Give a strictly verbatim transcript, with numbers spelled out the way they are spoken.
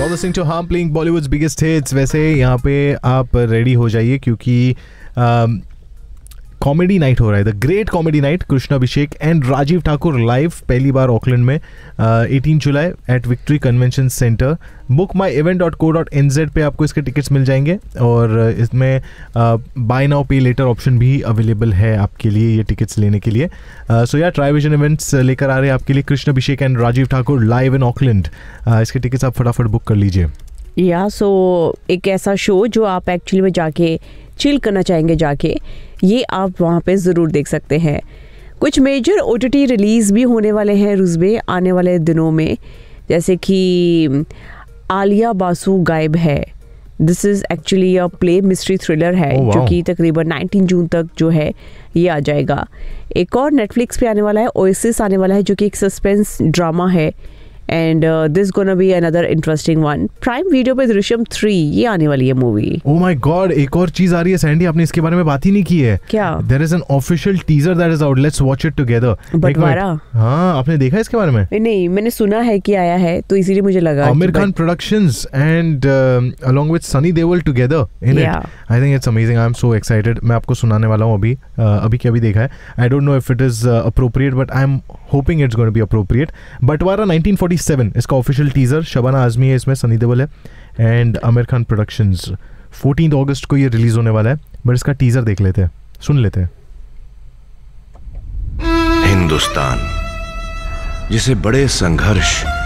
You're listening to Harm playing Bollywood's biggest hits. वैसे यहाँ पे आप रेडी हो जाइए क्योंकि कॉमेडी नाइट हो रहा है, the great comedy night. Krishna Abhishek and Rajiv Thakur live पहली बार ऑकलैंड में अठारह जुलाई eight victory convention centre. Book माई event dot co dot N Z पे आपको इसके टिकट्स मिल जाएंगे और इसमें बाय नाउ पे लेटर ऑप्शन भी अवेलेबल है आपके लिए ये टिकट्स लेने के लिए. सो या ट्राई विजन इवेंट्स लेकर आ रहे हैं आपके लिए कृष्ण अभिषेक and Rajiv Thakur live in Auckland. इसके टिकट्स आप फटाफट बुक कर लीजिए. या सो एक ऐसा शो जो आप एक्चुअली में जाके चिल करना चाहेंगे जाके, ये आप वहाँ पे ज़रूर देख सकते हैं. कुछ मेजर ओटीटी रिलीज़ भी होने वाले हैं रुज़बे आने वाले दिनों में, जैसे कि आलिया बासु गायब है. This is actually a play mystery thriller है oh, wow. जो कि तकरीबन उन्नीस जून तक जो है ये आ जाएगा. एक और नेटफ्लिक्स पे आने वाला है, ओएसिस आने वाला है जो कि एक सस्पेंस ड्रामा है. And this gonna be another interesting one. Prime video पे दृश्यम थ्री ये आने वाली है मूवी. ओह माय गॉड, एक और चीज आ रही है सैंडी, आपने इसके बारे में बात ही नहीं की है. क्या? There is an official teaser that is out, let's watch it together. बंटवारा? हाँ, आपने देखा इसके बारे में? नहीं, मैंने सुना है कि आया है तो इसीलिए मुझे लगा. Aamir Khan productions and along with Sunny Deol together in it. I think it's amazing. I am so excited. मैं आपको सुनाने वाला हूँ अभी uh, अभी क्या अभी देखा है. I don't know if it is appropriate but I am hoping it's going to be appropriate. बंटवारा नाइनटीन फोर्टी सेवन इसका ऑफिशियल टीजर. शबाना आजमी है इसमें, सनी देओल है एंड आमिर खान प्रोडक्शंस. चौदह अगस्त को ये रिलीज होने वाला है, बट इसका टीजर देख लेते हैं, सुन लेते हैं. हिंदुस्तान जिसे बड़े संघर्ष